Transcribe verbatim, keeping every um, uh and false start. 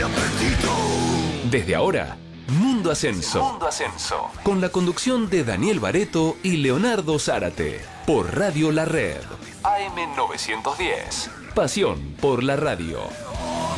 Desde ahora, Mundo Ascenso. Mundo Ascenso. Con la conducción de Daniel Bareto y Leonardo Zárate. Por Radio La Red. A M novecientos diez. Pasión por la radio.